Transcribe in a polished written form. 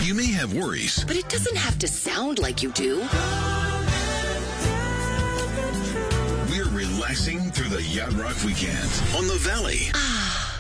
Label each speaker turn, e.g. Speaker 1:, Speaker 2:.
Speaker 1: You may have worries,
Speaker 2: But it doesn't have to sound like you do.
Speaker 1: we're relaxing through the Yacht Rock weekend on the Valley.